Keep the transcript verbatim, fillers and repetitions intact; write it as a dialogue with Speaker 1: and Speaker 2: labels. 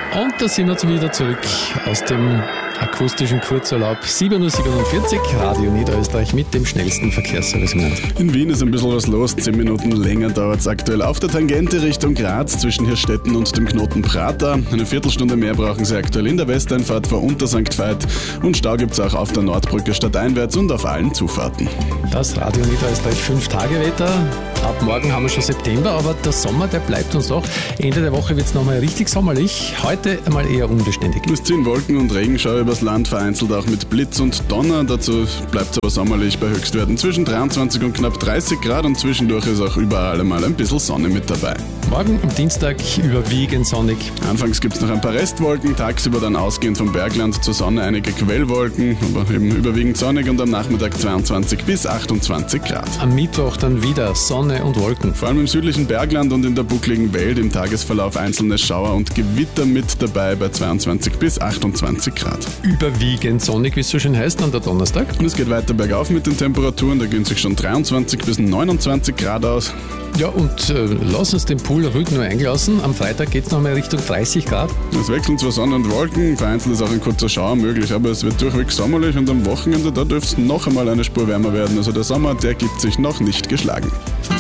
Speaker 1: Und da sind wir wieder zurück aus dem akustischen Kurzurlaub. sieben Uhr siebenundvierzig, Radio Niederösterreich mit dem schnellsten Verkehrsservice im Land.
Speaker 2: In Wien ist ein bisschen was los. Zehn Minuten länger dauert es aktuell auf der Tangente Richtung Graz zwischen Hirstetten und dem Knoten Prater. Eine Viertelstunde mehr brauchen Sie aktuell in der Westeinfahrt vor Untersankt Veit. Und Stau gibt es auch auf der Nordbrücke stadteinwärts und auf allen Zufahrten.
Speaker 1: Das Radio Niederösterreich fünf Tage Wetter. Ab morgen haben wir schon September, aber der Sommer, der bleibt uns noch. Ende der Woche wird es nochmal richtig sommerlich. Heute einmal eher unbeständig.
Speaker 2: Es ziehen Wolken und Regenschauer übers Land, vereinzelt auch mit Blitz und Donner. Dazu bleibt es aber sommerlich bei Höchstwerten zwischen dreiundzwanzig und knapp dreißig Grad und zwischendurch ist auch überall einmal ein bisschen Sonne mit dabei.
Speaker 1: Morgen am Dienstag überwiegend sonnig.
Speaker 2: Anfangs gibt es noch ein paar Restwolken, tagsüber dann ausgehend vom Bergland zur Sonne einige Quellwolken, aber eben überwiegend sonnig und am Nachmittag zweiundzwanzig bis achtundzwanzig Grad.
Speaker 1: Am Mittwoch dann wieder Sonne und Wolken.
Speaker 2: Vor allem im südlichen Bergland und in der buckligen Welt im Tagesverlauf einzelne Schauer und Gewitter mit dabei bei zweiundzwanzig bis achtundzwanzig Grad.
Speaker 1: Überwiegend sonnig, wie es so schön heißt, an der Donnerstag.
Speaker 2: Und es geht weiter bergauf mit den Temperaturen, da gehen sich schon dreiundzwanzig bis neunundzwanzig Grad aus.
Speaker 1: Ja, und äh, lass uns den Pool ruhig nur eingelassen. Am Freitag geht es nochmal Richtung dreißig Grad.
Speaker 2: Es wechseln zwar Sonne und Wolken, vereinzelt ist auch ein kurzer Schauer möglich, aber es wird durchweg sommerlich und am Wochenende, da dürfte es noch einmal eine Spur wärmer werden. Also der Sommer, der gibt sich noch nicht geschlagen.